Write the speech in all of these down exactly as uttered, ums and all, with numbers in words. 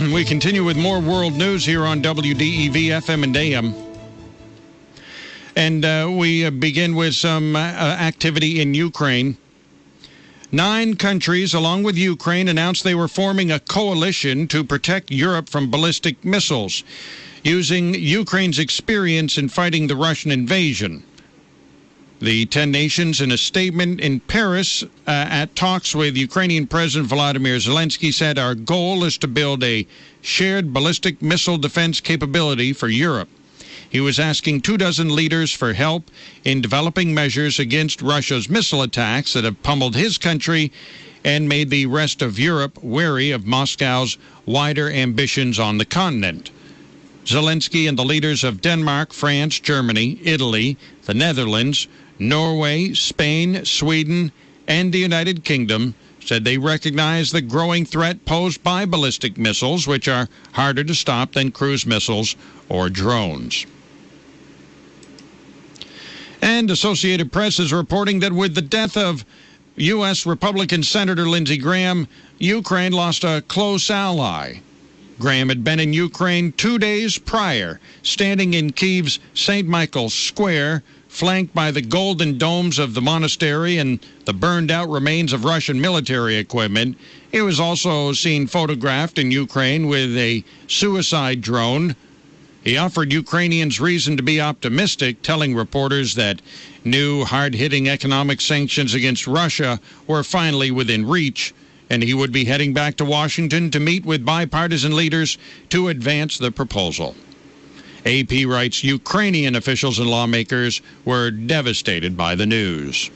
We continue with more world news here on W D E V F M and A M. And uh, we begin with some uh, activity in Ukraine. Nine countries, along with Ukraine, announced they were forming a coalition to protect Europe from ballistic missiles, using Ukraine's experience in fighting the Russian invasion. The ten nations, in a statement in Paris uh, at talks with Ukrainian President Volodymyr Zelensky, said, "Our goal is to build a shared ballistic missile defense capability for Europe." He was asking two dozen leaders for help in developing measures against Russia's missile attacks that have pummeled his country and made the rest of Europe wary of Moscow's wider ambitions on the continent. Zelensky and the leaders of Denmark, France, Germany, Italy, the Netherlands, Norway, Spain, Sweden, and the United Kingdom said they recognize the growing threat posed by ballistic missiles, which are harder to stop than cruise missiles or drones. And Associated Press is reporting that with the death of U S Republican Senator Lindsey Graham, Ukraine lost a close ally. Graham had been in Ukraine two days prior, standing in Kyiv's Saint Michael's Square, flanked by the golden domes of the monastery and the burned-out remains of Russian military equipment. He was also seen photographed in Ukraine with a suicide drone. He offered Ukrainians reason to be optimistic, telling reporters that new hard-hitting economic sanctions against Russia were finally within reach, and he would be heading back to Washington to meet with bipartisan leaders to advance the proposal. A P writes Ukrainian officials and lawmakers were devastated by the news.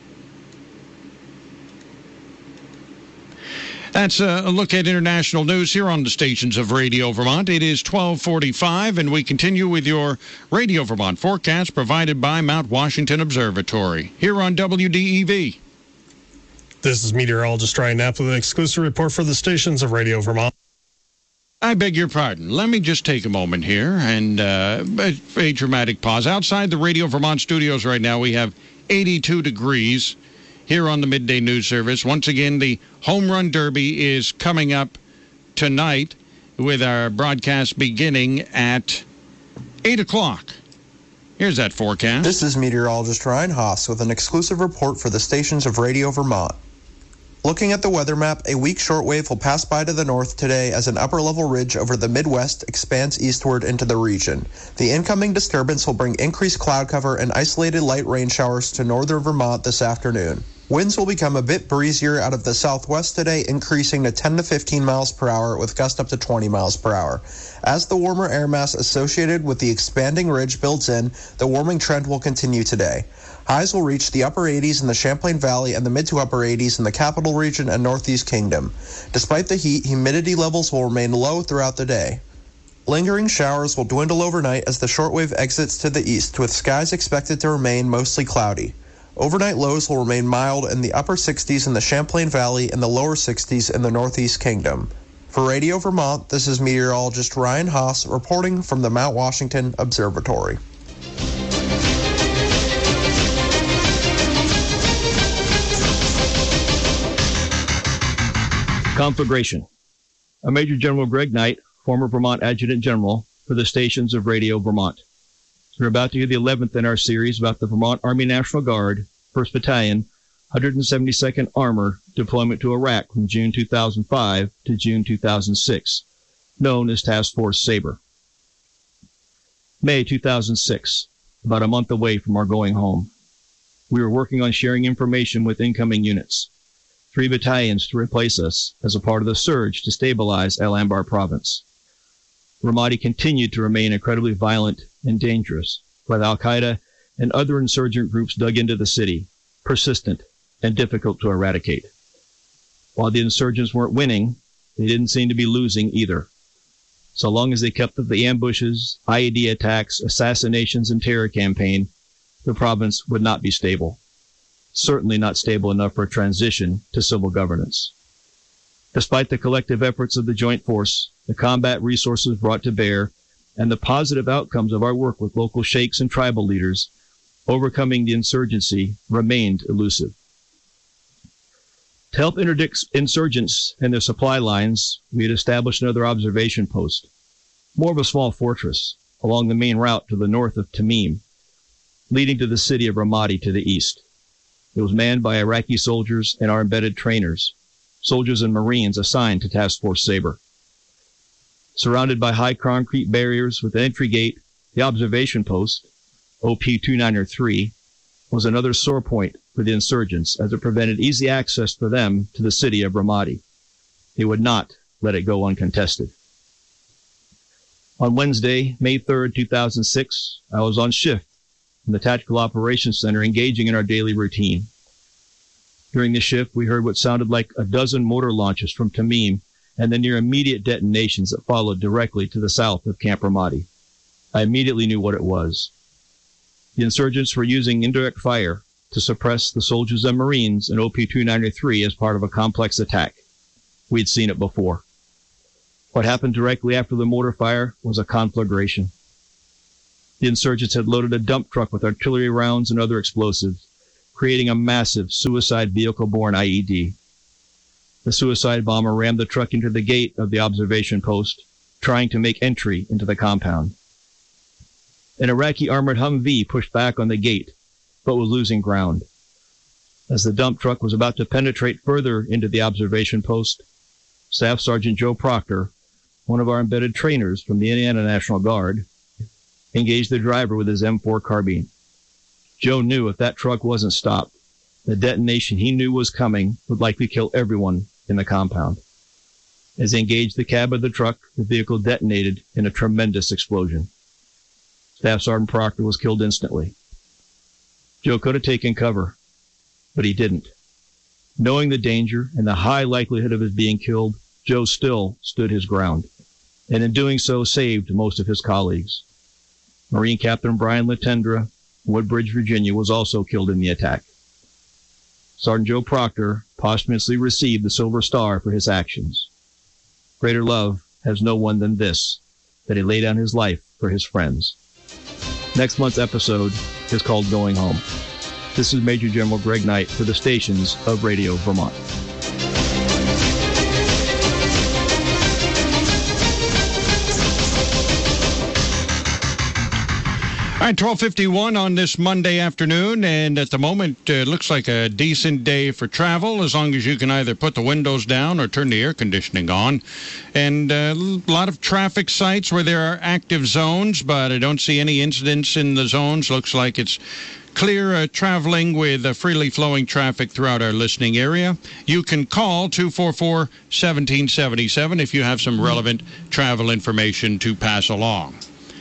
That's a look at international news here on the stations of Radio Vermont. It is twelve forty-five, and we continue with your Radio Vermont forecast provided by Mount Washington Observatory here on W D E V. This is meteorologist Ryan Knapp with an exclusive report for the stations of Radio Vermont. I beg your pardon. Let me just take a moment here and uh, a, a dramatic pause. Outside the Radio Vermont studios right now, we have eighty-two degrees here on the Midday News Service. Once again, the Home Run Derby is coming up tonight with our broadcast beginning at eight o'clock. Here's that forecast. This is meteorologist Ryan Haas with an exclusive report for the stations of Radio Vermont. Looking at the weather map, a weak shortwave will pass by to the north today as an upper-level ridge over the Midwest expands eastward into the region. The incoming disturbance will bring increased cloud cover and isolated light rain showers to northern Vermont this afternoon. Winds will become a bit breezier out of the southwest today, increasing to ten to fifteen miles per hour with gusts up to twenty miles per hour. As the warmer air mass associated with the expanding ridge builds in, the warming trend will continue today. Highs will reach the upper eighties in the Champlain Valley and the mid to upper eighties in the Capital Region and Northeast Kingdom. Despite the heat, humidity levels will remain low throughout the day. Lingering showers will dwindle overnight as the shortwave exits to the east, with skies expected to remain mostly cloudy. Overnight lows will remain mild in the upper sixties in the Champlain Valley and the lower sixties in the Northeast Kingdom. For Radio Vermont, this is meteorologist Ryan Haas reporting from the Mount Washington Observatory. Conflagration. I'm Major General Greg Knight, former Vermont Adjutant General for the stations of Radio Vermont. We're about to hear the eleventh in our series about the Vermont Army National Guard, first Battalion, one hundred seventy-second Armor deployment to Iraq from June two thousand five to June two thousand six, known as Task Force Sabre. May two thousand six, about a month away from our going home. We were working on sharing information with incoming units. Three battalions to replace us as a part of the surge to stabilize Al Anbar province. Ramadi continued to remain incredibly violent and dangerous, while Al-Qaeda and other insurgent groups dug into the city, persistent and difficult to eradicate. While the insurgents weren't winning, they didn't seem to be losing either. So long as they kept up the ambushes, I E D attacks, assassinations, and terror campaign, the province would not be stable. Certainly not stable enough for a transition to civil governance. Despite the collective efforts of the Joint Force, the combat resources brought to bear, and the positive outcomes of our work with local sheikhs and tribal leaders, overcoming the insurgency remained elusive. To help interdict insurgents and their supply lines, we had established another observation post, more of a small fortress, along the main route to the north of Tamim, leading to the city of Ramadi to the east. It was manned by Iraqi soldiers and our embedded trainers, soldiers and Marines assigned to Task Force Sabre. Surrounded by high concrete barriers with an entry gate, the observation post, O P two ninety-three, was another sore point for the insurgents as it prevented easy access for them to the city of Ramadi. They would not let it go uncontested. On Wednesday, May third, two thousand six, I was on shift in the Tactical Operations Center engaging in our daily routine. During the shift, we heard what sounded like a dozen mortar launches from Tamim and the near immediate detonations that followed directly to the south of Camp Ramadi. I immediately knew what it was. The insurgents were using indirect fire to suppress the soldiers and Marines in O P two ninety-three as part of a complex attack. We'd seen it before. What happened directly after the mortar fire was a conflagration. The insurgents had loaded a dump truck with artillery rounds and other explosives, creating a massive suicide vehicle-borne I E D. The suicide bomber rammed the truck into the gate of the observation post, trying to make entry into the compound. An Iraqi armored Humvee pushed back on the gate, but was losing ground. As the dump truck was about to penetrate further into the observation post, Staff Sergeant Joe Proctor, one of our embedded trainers from the Indiana National Guard, engaged the driver with his M four carbine. Joe knew if that truck wasn't stopped, the detonation he knew was coming would likely kill everyone in the compound. As he engaged the cab of the truck, the vehicle detonated in a tremendous explosion. Staff Sergeant Proctor was killed instantly. Joe could have taken cover, but he didn't. Knowing the danger and the high likelihood of his being killed, Joe still stood his ground, and in doing so saved most of his colleagues. Marine Captain Brian Latendra, Woodbridge, Virginia, was also killed in the attack. Sergeant Joe Proctor posthumously received the Silver Star for his actions. Greater love has no one than this, that he laid down his life for his friends. Next month's episode is called Going Home. This is Major General Greg Knight for the stations of Radio Vermont. All right, twelve fifty-one on this Monday afternoon, and at the moment uh, it looks like a decent day for travel as long as you can either put the windows down or turn the air conditioning on. And uh, a lot of traffic sites where there are active zones, but I don't see any incidents in the zones. Looks like it's clear uh, traveling with uh, freely flowing traffic throughout our listening area. You can call two four four, one seven seven seven if you have some relevant travel information to pass along.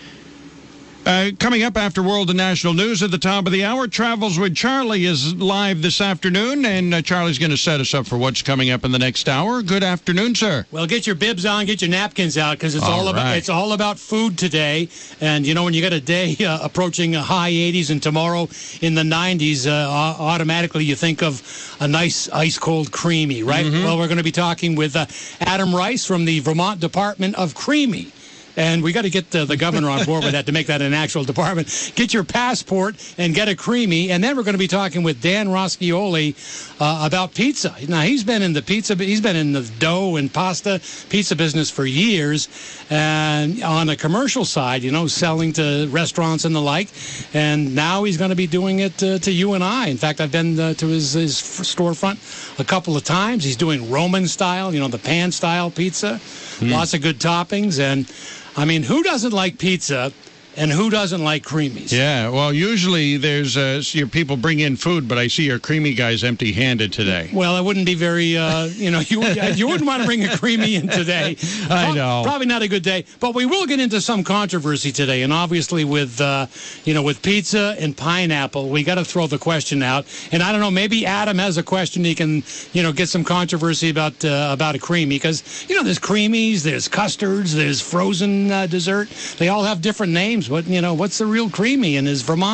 Uh, coming up after World and National News at the top of the hour, Travels with Charlie is live this afternoon, and uh, Charlie's going to set us up for what's coming up in the next hour. Good afternoon, sir. Well, get your bibs on, get your napkins out, because it's all, all about right. it's all about food today. And you know, when you got a day uh, approaching a high eighties and tomorrow in the nineties, uh, automatically you think of a nice ice cold creamy, right? Mm-hmm. Well, we're going to be talking with uh, Adam Rice from the Vermont Department of Creamy. And we got to get the, the governor on board with that to make that an actual department. Get your passport and get a creamy. And then we're going to be talking with Dan Roscioli uh, about pizza. Now, he's been in the pizza, he's been in the dough and pasta pizza business for years. And on the commercial side, you know, selling to restaurants and the like. And now he's going to be doing it uh, to you and I. In fact, I've been uh, to his, his storefront a couple of times. He's doing Roman style, you know, the pan style pizza. Mm. Lots of good toppings. And I mean, who doesn't like pizza and who doesn't like creamies? Yeah, well, usually there's uh, your people bring in food, but I see your creamy guy's empty-handed today. Well, it wouldn't be very, uh, you know, you, you wouldn't want to bring a creamy in today. I know. Probably not a good day. But we will get into some controversy today. And obviously with, uh, you know, with pizza and pineapple, we got to throw the question out. And I don't know, maybe Adam has a question he can, you know, get some controversy about uh, about a creamy. Because, you know, there's creamies, there's custards, there's frozen uh, dessert. They all have different names. What, you know, what's the real creamy? And is Vermont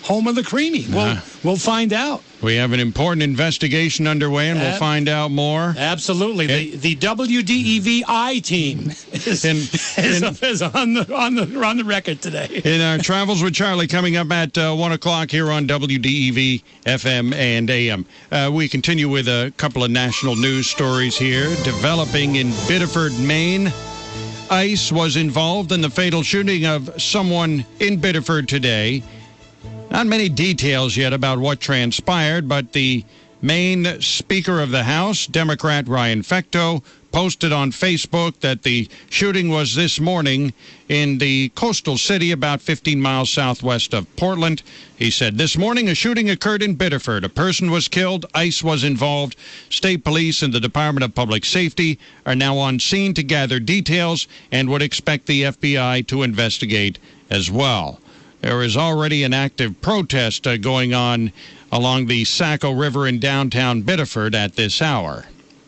home of the creamy? We'll, Uh, we'll find out. We have an important investigation underway, and we'll Ab- find out more. Absolutely. The, the W D E V I team is, In- is, in- is on, the, on, the, on the record today. In our Travels with Charlie coming up at uh, one o'clock here on W D E V F M and A M. Uh, we continue with a couple of national news stories here. Developing in Biddeford, Maine. ICE was involved in the fatal shooting of someone in Biddeford today. Not many details yet about what transpired, but the Maine Speaker of the House, Democrat Ryan Fecteau, posted on Facebook that the shooting was this morning in the coastal city about fifteen miles southwest of Portland. He said, "This morning a shooting occurred in Biddeford. A person was killed. ICE was involved. State Police and the Department of Public Safety are now on scene to gather details and would expect the F B I to investigate as well." There is already an active protest uh, going on along the Saco River in downtown Biddeford at this hour.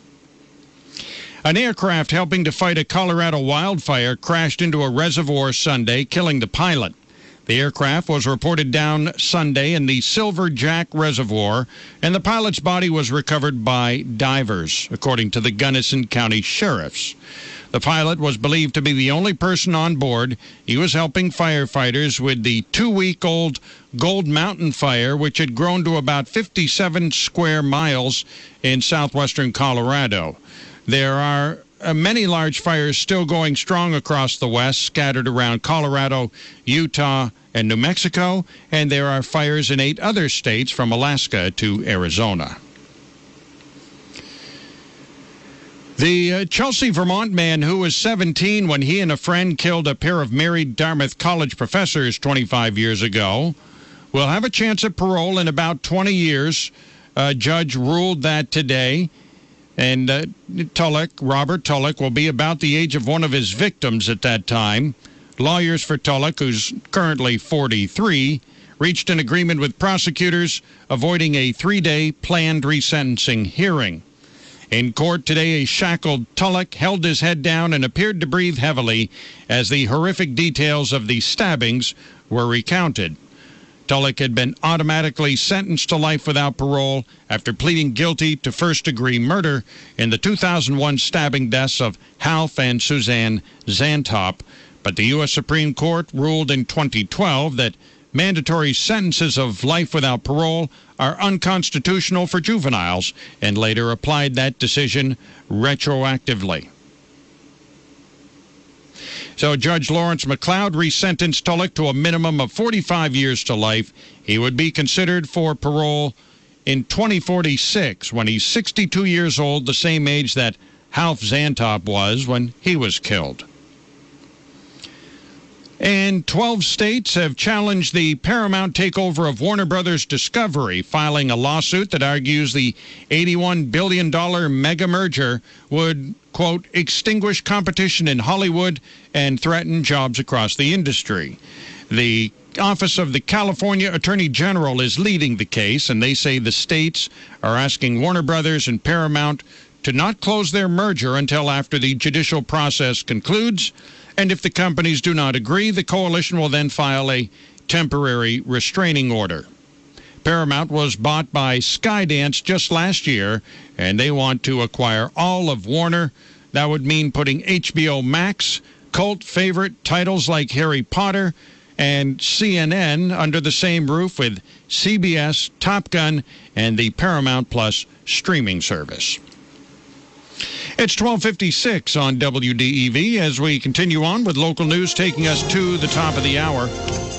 An aircraft helping to fight a Colorado wildfire crashed into a reservoir Sunday, killing the pilot. The aircraft was reported down Sunday in the Silver Jack Reservoir, and the pilot's body was recovered by divers, according to the Gunnison County Sheriffs. The pilot was believed to be the only person on board. He was helping firefighters with the two-week-old Gold Mountain fire, which had grown to about fifty-seven square miles in southwestern Colorado. There are uh, many large fires still going strong across the West, scattered around Colorado, Utah, and New Mexico, and there are fires in eight other states from Alaska to Arizona. The uh, Chelsea, Vermont man who was seventeen when he and a friend killed a pair of married Dartmouth College professors twenty-five years ago will have a chance at parole in about twenty years. A judge ruled that today. And uh, Tulloch, Robert Tulloch, will be about the age of one of his victims at that time. Lawyers for Tulloch, who's currently forty-three, reached an agreement with prosecutors, avoiding a three-day planned resentencing hearing. In court today, a shackled Tulloch held his head down and appeared to breathe heavily as the horrific details of the stabbings were recounted. Tulloch had been automatically sentenced to life without parole after pleading guilty to first-degree murder in the two thousand one stabbing deaths of Half and Suzanne Zantop. But the U S Supreme Court ruled in twenty twelve that mandatory sentences of life without parole are unconstitutional for juveniles, and later applied that decision retroactively. So Judge Lawrence McLeod resentenced Tulloch to a minimum of forty-five years to life. He would be considered for parole in twenty forty-six, when he's sixty-two years old, the same age that Half Zantop was when he was killed. And twelve states have challenged the Paramount takeover of Warner Brothers Discovery, filing a lawsuit that argues the eighty-one billion dollars mega merger would, quote, extinguish competition in Hollywood and threaten jobs across the industry. The Office of the California Attorney General is leading the case, and they say the states are asking Warner Brothers and Paramount to not close their merger until after the judicial process concludes. And if the companies do not agree, the coalition will then file a temporary restraining order. Paramount was bought by Skydance just last year, and they want to acquire all of Warner. That would mean putting H B O Max, cult favorite titles like Harry Potter, and C N N under the same roof with C B S, Top Gun, and the Paramount Plus streaming service. It's twelve fifty-six on W D E V as we continue on with local news taking us to the top of the hour.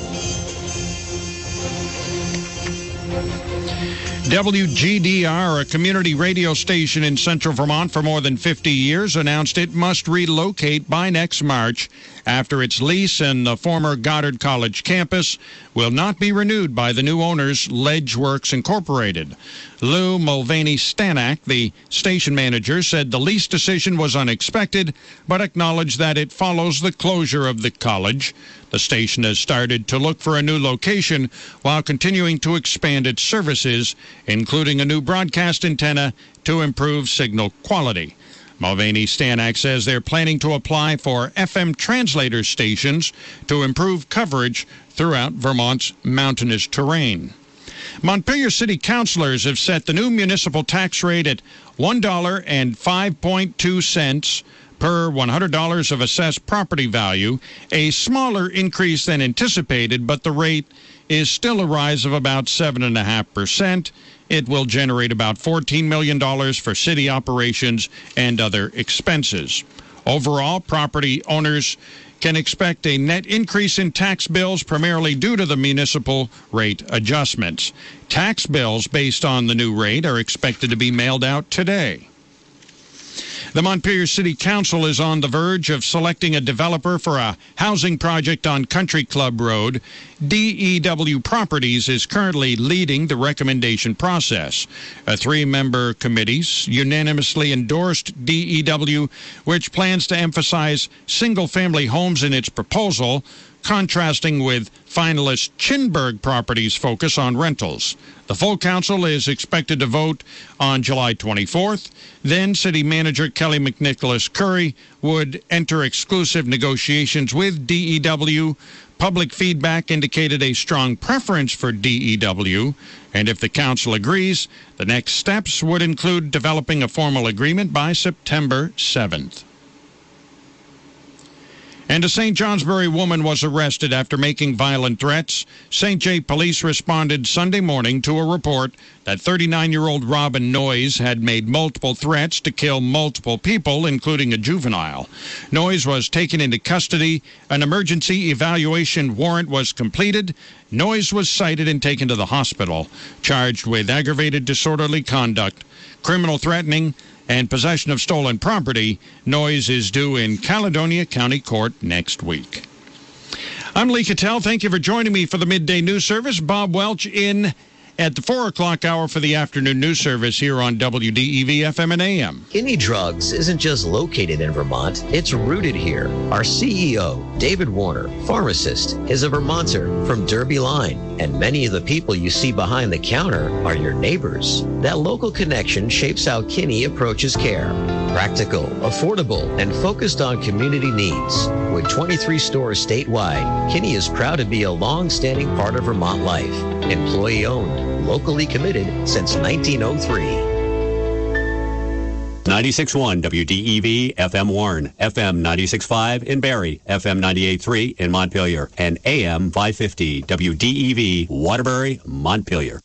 W G D R, a community radio station in central Vermont for more than fifty years, announced it must relocate by next March after its lease in the former Goddard College campus will not be renewed by the new owners, Ledgeworks Incorporated. Lou Mulvaney-Stanak, the station manager, said the lease decision was unexpected, but acknowledged that it follows the closure of the college. The station has started to look for a new location while continuing to expand its services, including a new broadcast antenna to improve signal quality. Mulvaney Stanak says they're planning to apply for F M translator stations to improve coverage throughout Vermont's mountainous terrain. Montpelier City Councilors have set the new municipal tax rate at one dollar and five cents per one hundred dollars of assessed property value, a smaller increase than anticipated, but the rate is still a rise of about seven point five percent. It will generate about fourteen million dollars for city operations and other expenses. Overall, property owners can expect a net increase in tax bills primarily due to the municipal rate adjustments. Tax bills based on the new rate are expected to be mailed out today. The Montpelier City Council is on the verge of selecting a developer for a housing project on Country Club Road. D E W Properties is currently leading the recommendation process. A three-member committee unanimously endorsed D E W, which plans to emphasize single-family homes in its proposal, contrasting with finalist Chinburg Properties' focus on rentals. The full council is expected to vote on July twenty-fourth. Then City Manager Kelly McNicholas Curry would enter exclusive negotiations with D E W. Public feedback indicated a strong preference for D E W, and if the council agrees, the next steps would include developing a formal agreement by September seventh. And a Saint Johnsbury woman was arrested after making violent threats. Saint J police responded Sunday morning to a report that thirty-nine-year-old Robin Noyes had made multiple threats to kill multiple people, including a juvenile. Noyes was taken into custody. An emergency evaluation warrant was completed. Noyes was cited and taken to the hospital, charged with aggravated disorderly conduct, criminal threatening, and possession of stolen property. Noyes is due in Caledonia County Court next week. I'm Lee Cattell. Thank you for joining me for the Midday News Service. Bob Welch in at the four o'clock hour for the afternoon news service here on W D E V F M and A M. Kinney Drugs isn't just located in Vermont, it's rooted here. Our C E O, David Warner, pharmacist, is a Vermonter from Derby Line, and many of the people you see behind the counter are your neighbors. That local connection shapes how Kinney approaches care. Practical, affordable, and focused on community needs. With twenty-three stores statewide, Kinney is proud to be a long-standing part of Vermont life. Employee-owned, locally committed since nineteen oh three. ninety-six point one W D E V F M Warren, F M ninety-six point five in Barrie, F M ninety-eight point three in Montpelier, and A M five fifty W D E V Waterbury, Montpelier.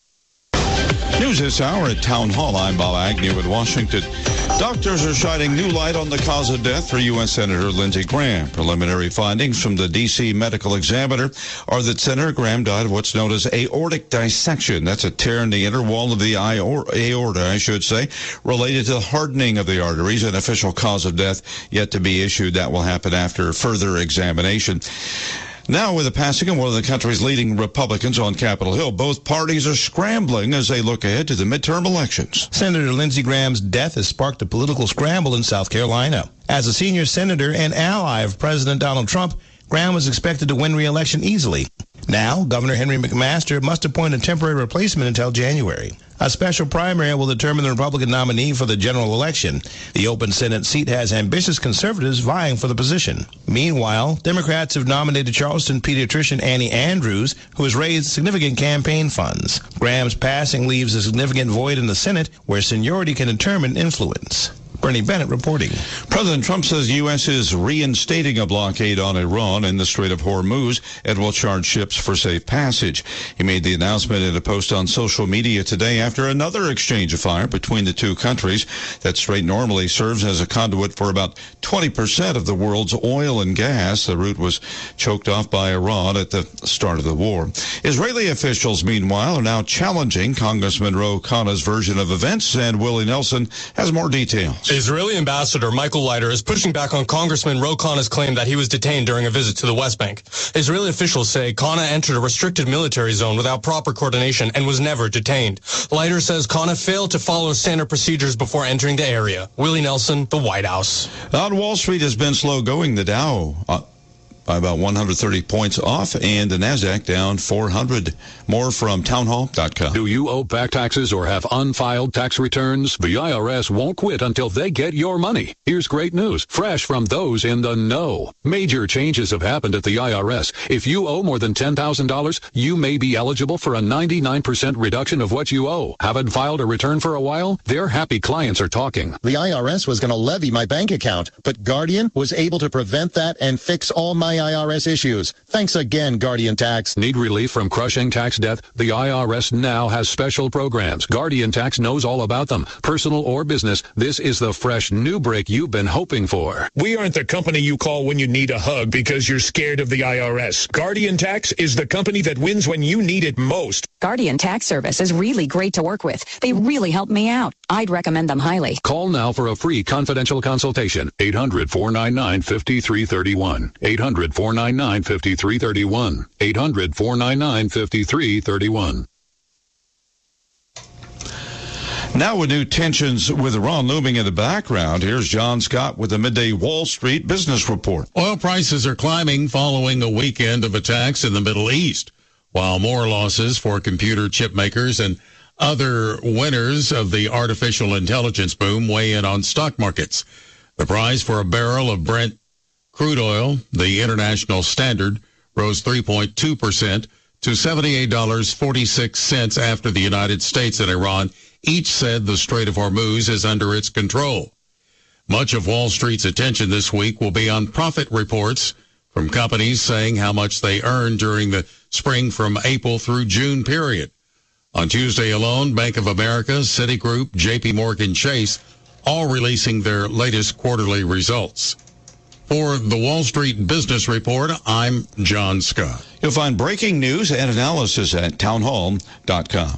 News this hour at Town Hall. I'm Bob Agnew in Washington. Doctors are shining new light on the cause of death for U S Senator Lindsey Graham. Preliminary findings from the D C Medical Examiner are that Senator Graham died of what's known as aortic dissection. That's a tear in the inner wall of the aorta, I should say, related to the hardening of the arteries. An official cause of death yet to be issued. That will happen after further examination. Now, with the passing of one of the country's leading Republicans on Capitol Hill, both parties are scrambling as they look ahead to the midterm elections. Senator Lindsey Graham's death has sparked a political scramble in South Carolina. As a senior senator and ally of President Donald Trump, Graham was expected to win re-election easily. Now, Governor Henry McMaster must appoint a temporary replacement until January. A special primary will determine the Republican nominee for the general election. The open Senate seat has ambitious conservatives vying for the position. Meanwhile, Democrats have nominated Charleston pediatrician Annie Andrews, who has raised significant campaign funds. Graham's passing leaves a significant void in the Senate, where seniority can determine influence. Bernie Bennett reporting. President Trump says the U S is reinstating a blockade on Iran in the Strait of Hormuz and will charge ships for safe passage. He made the announcement in a post on social media today after another exchange of fire between the two countries. That strait normally serves as a conduit for about twenty percent of the world's oil and gas. The route was choked off by Iran at the start of the war. Israeli officials, meanwhile, are now challenging Congressman Ro Khanna's version of events, and Willie Nelson has more details. Israeli Ambassador Michael Leiter is pushing back on Congressman Ro Khanna's claim that he was detained during a visit to the West Bank. Israeli officials say Khanna entered a restricted military zone without proper coordination and was never detained. Leiter says Khanna failed to follow standard procedures before entering the area. Willie Nelson, the White House. On Wall Street has been slow going. The Dow uh, by about one hundred thirty points off, and the NASDAQ down four hundred. More from townhall dot com. Do you owe back taxes or have unfiled tax returns? The I R S won't quit until they get your money. Here's great news, fresh from those in the know. Major changes have happened at the I R S. If you owe more than ten thousand dollars, you may be eligible for a ninety-nine percent reduction of what you owe. Haven't filed a return for a while? Their happy clients are talking. The I R S was going to levy my bank account, but Guardian was able to prevent that and fix all my I R S issues. Thanks again, Guardian Tax. Need relief from crushing tax debt? The I R S now has special programs. Guardian Tax knows all about them. Personal or business, this is the fresh new break you've been hoping for. We aren't the company you call when you need a hug because you're scared of the I R S. Guardian Tax is the company that wins when you need it most. Guardian Tax Service is really great to work with. They really help me out. I'd recommend them highly. Call now for a free confidential consultation. eight hundred, four nine nine, five three three one. eight hundred, four nine nine, five three three one. eight hundred, four nine nine, five three three one. Now with new tensions with Iran looming in the background, here's John Scott with the Midday Wall Street Business Report. Oil prices are climbing following a weekend of attacks in the Middle East, while more losses for computer chip makers and other winners of the artificial intelligence boom weigh in on stock markets. The price for a barrel of Brent crude oil, the international standard, rose three point two percent to seventy-eight dollars and forty-six cents after the United States and Iran each said the Strait of Hormuz is under its control. Much of Wall Street's attention this week will be on profit reports from companies saying how much they earned during the spring from April through June period. On Tuesday alone, Bank of America, Citigroup, J P Morgan Chase, all releasing their latest quarterly results. For the Wall Street Business Report, I'm John Scott. You'll find breaking news and analysis at townhall dot com.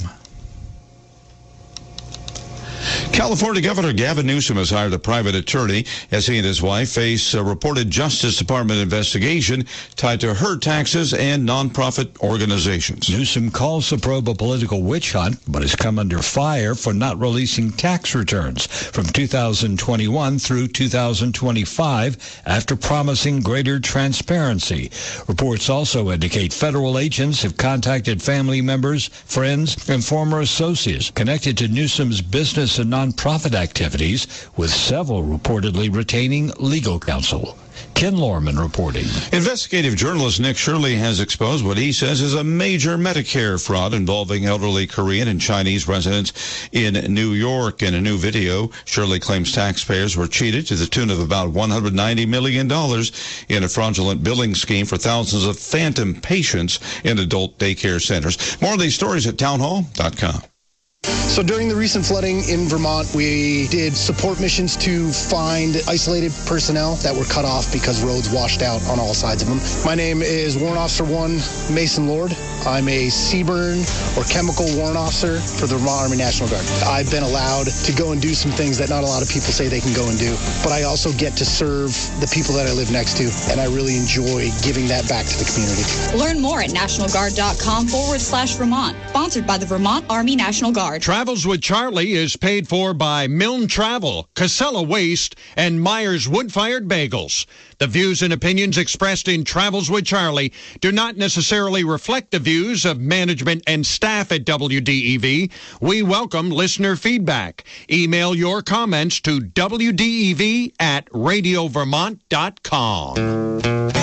California Governor Gavin Newsom has hired a private attorney as he and his wife face a reported Justice Department investigation tied to her taxes and nonprofit organizations. Newsom calls the probe a political witch hunt, but has come under fire for not releasing tax returns from two thousand twenty-one through two thousand twenty-five after promising greater transparency. Reports also indicate federal agents have contacted family members, friends, and former associates connected to Newsom's business and nonprofit activities, with several reportedly retaining legal counsel. Ken Lorman reporting. Investigative journalist Nick Shirley has exposed what he says is a major Medicare fraud involving elderly Korean and Chinese residents in New York. In a new video, Shirley claims taxpayers were cheated to the tune of about one hundred ninety million dollars in a fraudulent billing scheme for thousands of phantom patients in adult daycare centers. More of these stories at townhall dot com. So during the recent flooding in Vermont, we did support missions to find isolated personnel that were cut off because roads washed out on all sides of them. My name is Warrant Officer one Mason Lord. I'm a CBRN or chemical warrant officer for the Vermont Army National Guard. I've been allowed to go and do some things that not a lot of people say they can go and do, but I also get to serve the people that I live next to, and I really enjoy giving that back to the community. Learn more at nationalguard.com forward slash Vermont. Sponsored by the Vermont Army National Guard. Travels with Charlie is paid for by Milne Travel, Casella Waste, and Myers Wood-Fired Bagels. The views and opinions expressed in Travels with Charlie do not necessarily reflect the views of management and staff at W D E V. We welcome listener feedback. Email your comments to W D E V at radio vermont dot com.